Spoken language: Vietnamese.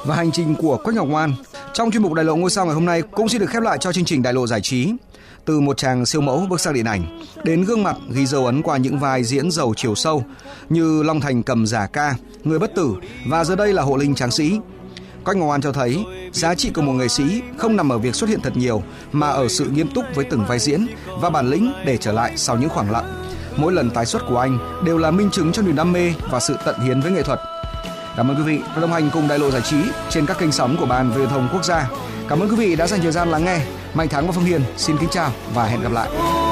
và hành trình của Quách Ngọc Ngoan. Trong chuyên mục Đại lộ ngôi sao ngày hôm nay cũng xin được khép lại cho chương trình Đại lộ giải trí. Từ một chàng siêu mẫu bước sang điện ảnh, đến gương mặt ghi dấu ấn qua những vai diễn giàu chiều sâu như Long Thành Cầm Giả Ca, Người Bất Tử và giờ đây là Hộ Linh Tráng Sĩ. Quách Ngọc Ngoan cho thấy giá trị của một nghệ sĩ không nằm ở việc xuất hiện thật nhiều mà ở sự nghiêm túc với từng vai diễn và bản lĩnh để trở lại sau những khoảng lặng. Mỗi lần tái xuất của anh đều là minh chứng cho niềm đam mê và sự tận hiến với nghệ thuật. Cảm ơn quý vị đã đồng hành cùng Đại lộ giải trí trên các kênh sóng của Ban Truyền thông Quốc gia. Cảm ơn quý vị đã dành thời gian lắng nghe. Mạnh Thắng và Phương Hiền xin kính chào và hẹn gặp lại.